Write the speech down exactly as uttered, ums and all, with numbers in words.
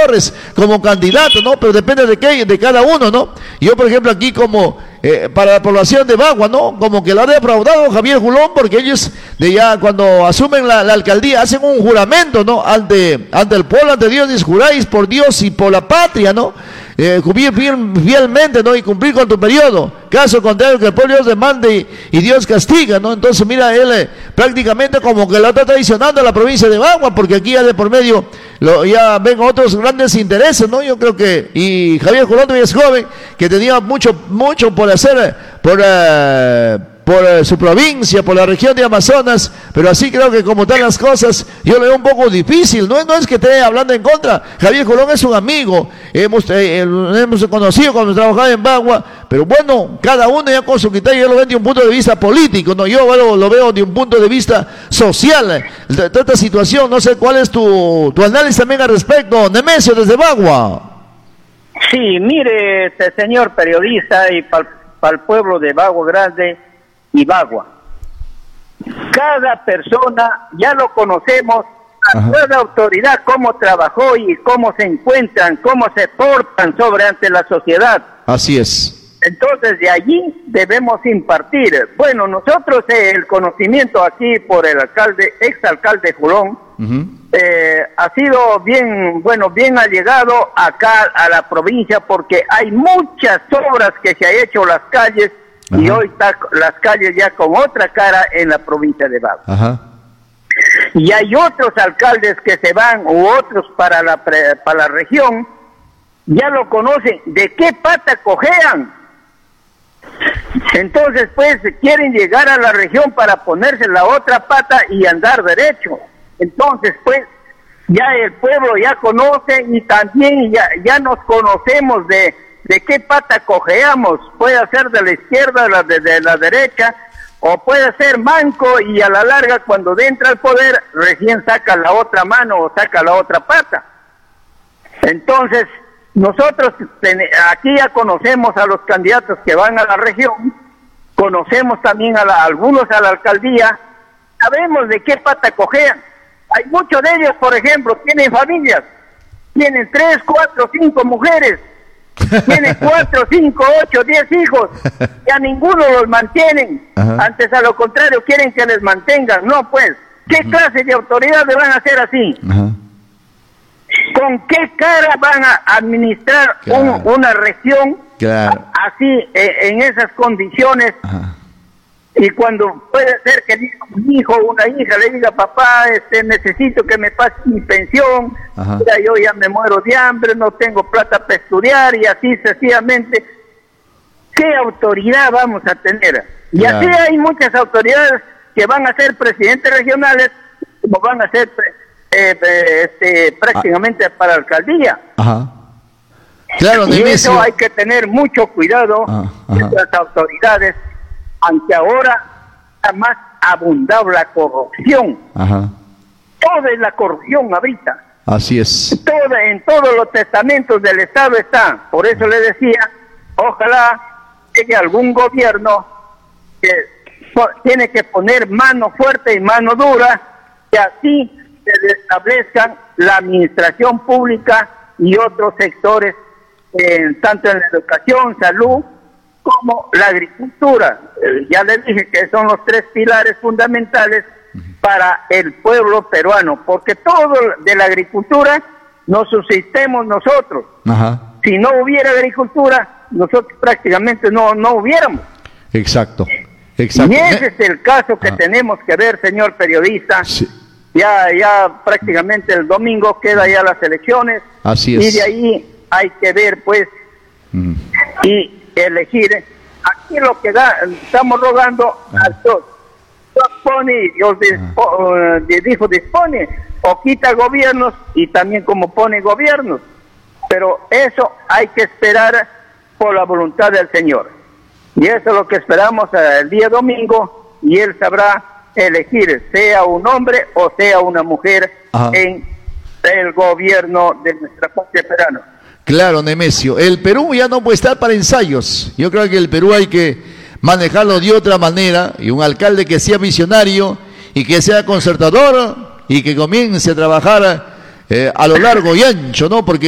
Torres como candidato, ¿no? Pero depende de qué, de cada uno, ¿no? Yo, por ejemplo, aquí como eh, para la población de Bagua, ¿no? Como que la ha defraudado Javier Julón, porque ellos de ya cuando asumen la, la alcaldía hacen un juramento, ¿no? Ante, ante el pueblo, ante Dios, y juráis por Dios y por la patria, ¿no? Eh, cumplir fiel, fielmente, ¿no? Y cumplir con tu periodo. Caso contrario, que el pueblo Dios demande y, y Dios castiga, ¿no? Entonces, mira, él eh, prácticamente como que lo está traicionando a la provincia de Bagua, porque aquí ya de por medio lo, ya ven otros grandes intereses, ¿no? Yo creo que, y Javier Julón es joven, que tenía mucho, mucho por hacer, por... Uh, por eh, su provincia, por la región de Amazonas, pero así creo que como están las cosas, yo lo veo un poco difícil, no, no es que esté hablando en contra, Javier Julón es un amigo, hemos, eh, hemos conocido cuando trabajaba en Bagua, pero bueno, cada uno ya con su criterio, yo lo veo de un punto de vista político, no, yo lo, lo veo de un punto de vista social, de, de esta situación, no sé cuál es tu, tu análisis también al respecto, Nemesio, desde Bagua. Sí, mire, este señor periodista, y para pa el pueblo de Bagua Grande y Bagua, cada persona ya lo conocemos, a Ajá. cada autoridad cómo trabajó y cómo se encuentran, cómo se portan sobre ante la sociedad. Así es. Entonces de allí debemos impartir. Bueno, nosotros eh, el conocimiento aquí por el alcalde, exalcalde Julón, uh-huh. eh, ha sido bien, bueno, bien allegado acá a la provincia, porque hay muchas obras que se ha hecho las calles. Ajá. Y hoy está las calles ya con otra cara en la provincia de Bagua. Ajá. Y hay otros alcaldes que se van, u otros para la para la región, ya lo conocen, de qué pata cojean. Entonces, pues, quieren llegar a la región para ponerse la otra pata y andar derecho. Entonces, pues, ya el pueblo ya conoce y también ya, ya nos conocemos de... ¿De qué pata cojeamos? Puede ser de la izquierda, la de, de la derecha, o puede ser manco y a la larga cuando entra al poder recién saca la otra mano o saca la otra pata. Entonces, nosotros ten, aquí ya conocemos a los candidatos que van a la región, conocemos también a, la, a algunos a la alcaldía, sabemos de qué pata cojean. Hay muchos de ellos, por ejemplo, tienen familias, tienen tres, cuatro, cinco mujeres, tienen cuatro, cinco, ocho, diez hijos, y a ninguno los mantienen. Ajá. Antes, a lo contrario, quieren que les mantengan. No, pues, ¿qué uh-huh. clase de autoridad le van a hacer así? Ajá. ¿Con qué cara van a administrar claro. un, una región claro. a, así, eh, en esas condiciones? Ajá. Y cuando puede ser que un hijo o una hija le diga, papá, este, necesito que me pase mi pensión, mira, yo ya me muero de hambre, no tengo plata para estudiar, y así sencillamente, ¿qué autoridad vamos a tener? Y claro. así hay muchas autoridades que van a ser presidentes regionales, como van a ser eh, este, prácticamente ah. para la alcaldía. Ajá. Claro, y eso hay que tener mucho cuidado de las autoridades, aunque ahora ha más abundado la corrupción. Ajá. Toda es la corrupción ahorita. Así es. Toda, en todos los testamentos del Estado está. Por eso le decía, ojalá llegue algún gobierno que tiene que poner mano fuerte y mano dura, que así se establezcan la administración pública y otros sectores, eh, tanto en la educación, salud, como la agricultura. Eh, ya les dije que son los tres pilares fundamentales uh-huh. para el pueblo peruano, porque todo de la agricultura nos subsistemos nosotros. Ajá. Si no hubiera agricultura, nosotros prácticamente no, no hubiéramos. Exacto. Exacto. Y ese es el caso que ah. tenemos que ver, señor periodista. Sí. Ya, ya prácticamente el domingo queda ya las elecciones. Así es. Y de ahí hay que ver, pues, uh-huh. y elegir. Aquí lo que da, estamos rogando Ajá. a Dios. Dios pone, Dios dispo, uh, dijo dispone, o quita gobiernos, y también como pone gobiernos. Pero eso hay que esperar por la voluntad del Señor. Y eso es lo que esperamos el día domingo, y Él sabrá elegir, sea un hombre o sea una mujer, Ajá. en el gobierno de nuestra patria peruana. Claro, Nemesio, el Perú ya no puede estar para ensayos. Yo creo que el Perú hay que manejarlo de otra manera, y un alcalde que sea visionario y que sea concertador y que comience a trabajar eh, a lo largo y ancho, ¿no? Porque